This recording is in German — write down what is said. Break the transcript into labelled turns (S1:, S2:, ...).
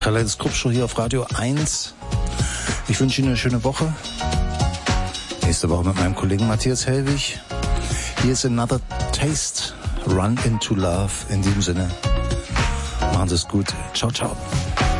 S1: Kaleidoskop-Show hier auf Radio 1. Ich wünsche Ihnen eine schöne Woche. Nächste Woche mit meinem Kollegen Matthias Hellwig. Hier ist Another Taste, Run into Love. In diesem Sinne, machen Sie es gut. Ciao, ciao.